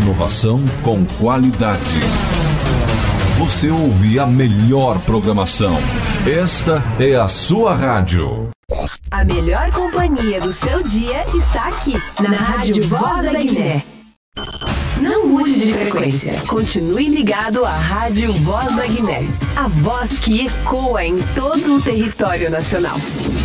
Inovação com qualidade. Você ouve a melhor programação. Esta é a sua rádio. A melhor companhia do seu dia está aqui, na Rádio Voz da Guiné. Não mude de frequência. Continue ligado à Rádio Voz da Guiné. A voz que ecoa em todo o território nacional.